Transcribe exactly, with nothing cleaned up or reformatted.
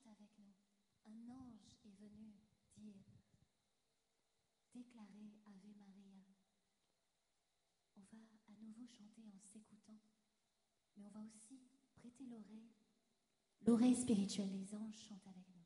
avec nous. Un ange est venu dire, déclarer Ave Maria. On va à nouveau chanter en s'écoutant, mais on va aussi prêter l'oreille. L'oreille spirituelle, les anges chantent avec nous.